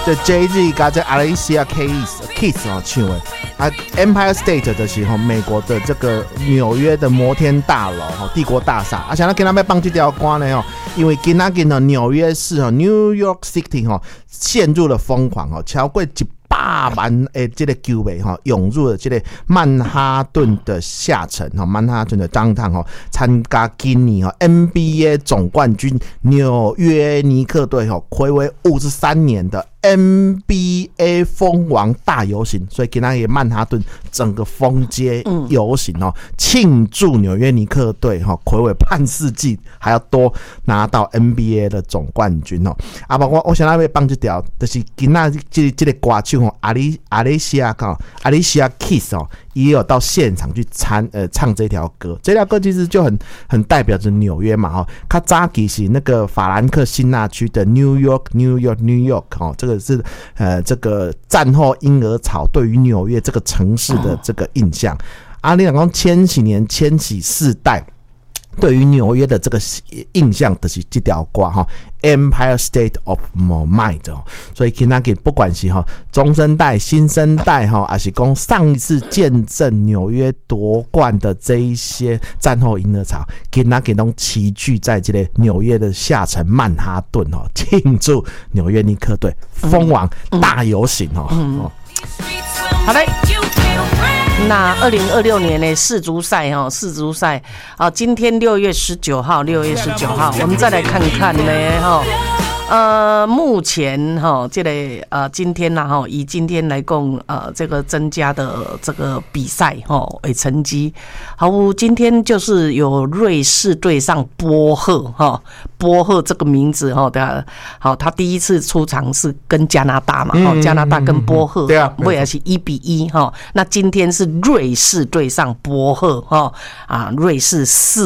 这 Jay-Z 加这 Alicia Keys 唱的啊 ，Empire State 就是美国的这个纽约的摩天大楼帝国大厦啊，想要跟他们放这条歌呢因为今天纽约市New York City 陷入了疯狂超过100万的这个球迷涌入了这个曼哈顿的下城曼哈顿的downtown参加今年NBA 总冠军纽约尼克队睽违53年的 NBA 封王大游行，所以今天曼哈顿整个封街游行庆祝纽约尼克队睽违半世纪还要多拿到 NBA 的总冠军啊，包括我想要放这条，就是今天这个歌手Alicia Keys 也有到现场去唱这条歌。这条歌其实就很代表着纽约嘛它早期是那个法兰克辛纳区的 New York 这个是这个战后婴儿潮对于纽约这个城市的这个印象啊，你讲千禧年千禧世代对于纽约的这个印象就是这条歌Empire State of Mind 所以今天不管是中生代新生代还是说上一次见证纽约夺冠的这一些战后婴儿潮，今天都齐聚在这个纽约的下城曼哈顿庆祝纽约尼克队封王大游行好嘞。那2026年的世足赛今天6月19号，我们再来看看呢目前这个今天以今天来讲这个增加的这个比赛成绩，今天就是有瑞士对上波赫这个名字他第一次出场是跟加拿大嘛加拿大跟波赫对也是1-1那今天是瑞士对上波赫瑞士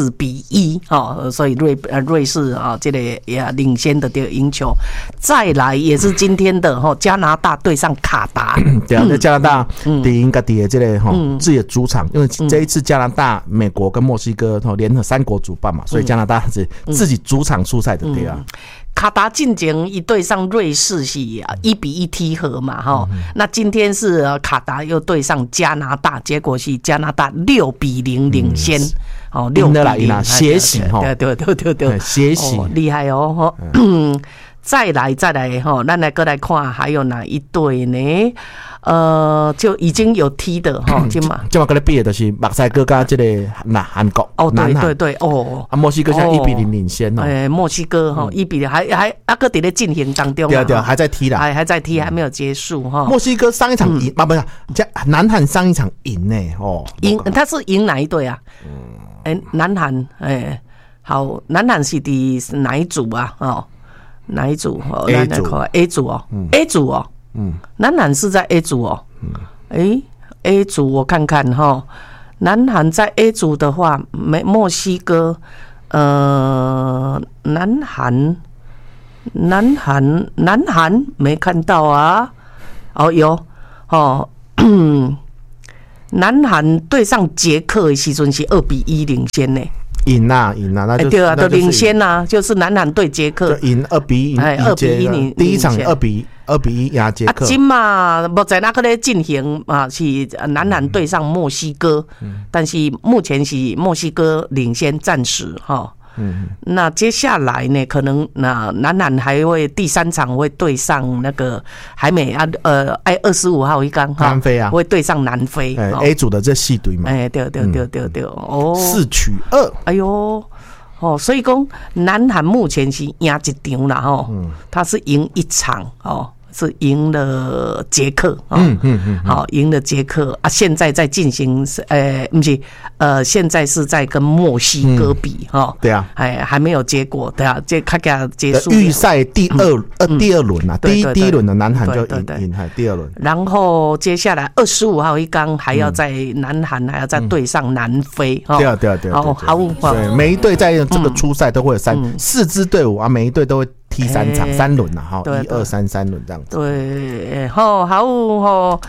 4-1所以瑞士这个也领先的赢球。再来也是今天的加拿大对上卡达对啊，加拿大第一个的这个自己的主场，因为这一次加拿大、美国跟墨西哥联合3国主办嘛，所以加拿大是自己主场出赛的对啊。 卡达进前一对上瑞士是1-1踢和嘛那今天是卡达又对上加拿大，结果是加拿大6-0领先 6-0血洗对血洗厉害再来咱来过来看还有哪一队呢就已经有踢的今嘛跟你比的就是墨西哥跟这个韩国对墨西哥现在1-0领先墨西哥1-0还搁在进行当中对还在踢啦还在踢还没有结束墨西哥上一场赢不是南韩上一场赢赢他是赢哪一队啊南韩好南韩是第哪一组啊哪一组？A 组A 组南韩是在 A 组A 组我看看南韩在 A 组的话，墨西哥南韩没看到啊有南韩对上捷克的时候是2-1领先呢。 赢啦，那就对啊，都领先啦，就是南韩对捷克赢2-1，第一场2-1压捷克。 今嘛目前那个咧进行是南韩对上墨西哥，但是目前是墨西哥领先，暂时那接下来呢，可能南韩还会第3场会对上那个还没25号一刚南非会对上南非 A 组的这4队嘛对 4-2 哎呦所以说南韩目前是赢1场啦他是赢1场是赢了捷克赢了捷克现在在进行不是现在是在跟墨西哥比对啊还没有结果对啊这看看结束预赛第二轮啊第一轮的南韩就赢第二轮， 然后接下来25号一刚还要在南韩还要再对上南非对每一队在这个初赛都会有4支队伍每一队都会踢3场3轮1、2、3轮这样子。 对，好。